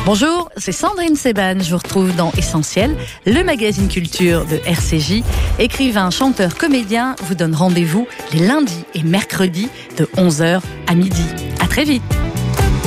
Bonjour, c'est Sandrine Seban. Je vous retrouve dans Essentiel, le magazine culture de RCJ. Écrivain, chanteur, comédien vous donne rendez-vous les lundis et mercredis de 11h à midi. À très vite.